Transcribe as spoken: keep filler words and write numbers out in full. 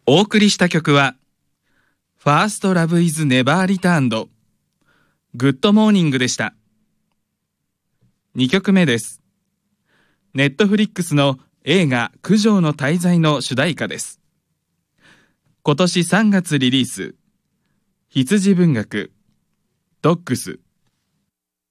お送りした曲はファーストラブイズネバーリターンドグッドモーニングでした。にきょくめです。ネットフリックスの映画九条の大罪の主題歌です。今年さんがつリリース、羊文学、ドッグス、